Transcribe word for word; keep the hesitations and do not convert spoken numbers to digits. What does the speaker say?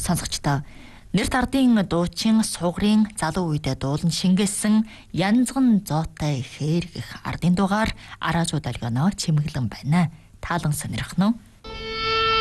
Сонсогчдоо нэрт ардын дуучин сугрын залуу үедээ дуулан шингээсэн янзган зоотой ихээр гэх ардын дугаар араажууд алгоноо чимэглэн байна. Таалан сонирхно уу?